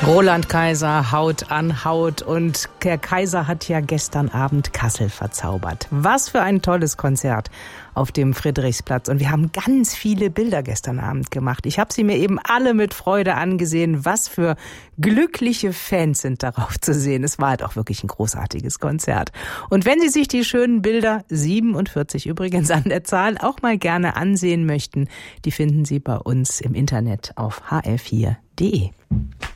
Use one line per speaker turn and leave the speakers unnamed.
Roland Kaiser, Haut an Haut. Und der Kaiser hat ja gestern Abend Kassel verzaubert. Was für ein tolles Konzert auf dem Friedrichsplatz. Und wir haben ganz viele Bilder gestern Abend gemacht. Ich habe sie mir eben alle mit Freude angesehen. Was für glückliche Fans sind darauf zu sehen. Es war halt auch wirklich ein großartiges Konzert. Und wenn Sie sich die schönen Bilder, 47 übrigens an der Zahl, auch mal gerne ansehen möchten, die finden Sie bei uns im Internet auf hr4.de.